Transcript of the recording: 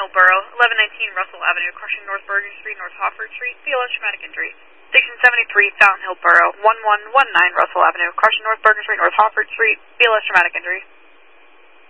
Hill Borough, 1119 Russell Avenue, crushing North Bergen Street, North Hofford Street, BLS traumatic injury. Station 73, Fountain Hill Borough, 1119 Russell Avenue, crushing North Bergen Street, North Hofford Street, BLS traumatic injury.